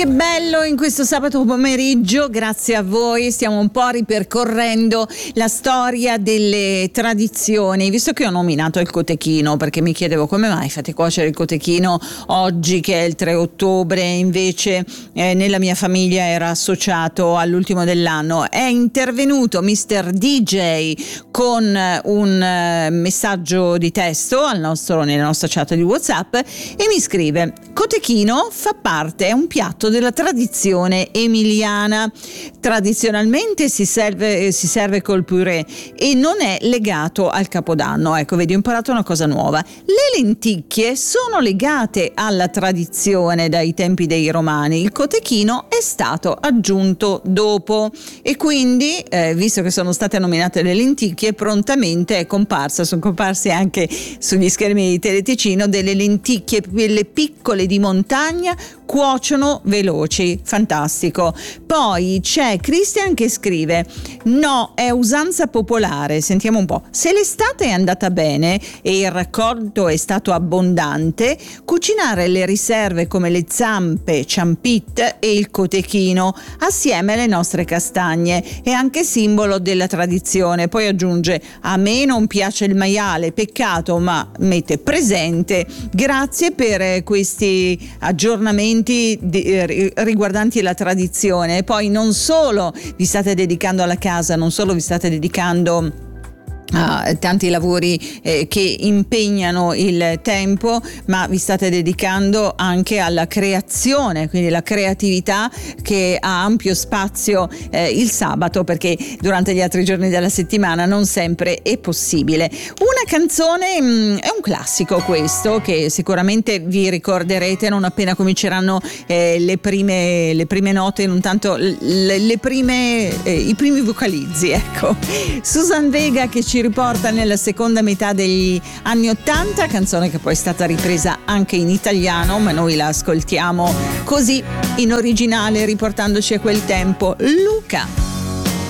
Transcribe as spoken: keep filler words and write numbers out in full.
Che bello in questo sabato pomeriggio, grazie a voi stiamo un po' ripercorrendo la storia delle tradizioni, visto che ho nominato il cotechino, perché mi chiedevo come mai fate cuocere il cotechino oggi che è il tre ottobre, invece eh, nella mia famiglia era associato all'ultimo dell'anno. È intervenuto mister D J con un eh, messaggio di testo al nostro, nella nostra chat di WhatsApp e mi scrive: cotechino fa parte, è un piatto della tradizione emiliana. Tradizionalmente si serve, si serve col purè e non è legato al Capodanno. Ecco, vedi, ho imparato una cosa nuova. Le lenticchie sono legate alla tradizione dai tempi dei Romani. Il cotechino è stato aggiunto dopo e quindi, eh, visto che sono state nominate le lenticchie, prontamente è comparsa, sono comparse anche sugli schermi di Teleticino delle lenticchie, quelle piccole di montagna, cuociono veloci, fantastico. Poi c'è Christian che scrive: no, è usanza popolare. Sentiamo un po'. Se l'estate è andata bene e il raccolto è stato abbondante, cucinare le riserve come le zampe, ciampit e il cotechino assieme alle nostre castagne è anche simbolo della tradizione. Poi aggiunge: a me non piace il maiale, peccato, ma mette presente. Grazie per questi aggiornamenti riguardanti la tradizione. E poi non solo vi state dedicando alla casa, non solo vi state dedicando a tanti lavori eh, che impegnano il tempo, ma vi state dedicando anche alla creazione, quindi la creatività che ha ampio spazio eh, il sabato, perché durante gli altri giorni della settimana non sempre è possibile. Una canzone, mh, è un classico questo, che sicuramente vi ricorderete non appena cominceranno eh, le prime le prime note, non tanto le, le prime eh, i primi vocalizzi, ecco. Susan Vega che ci riporta nella seconda metà degli anni ottanta, canzone che poi è stata ripresa anche in italiano, ma noi la ascoltiamo così in originale, riportandoci a quel tempo. Luca.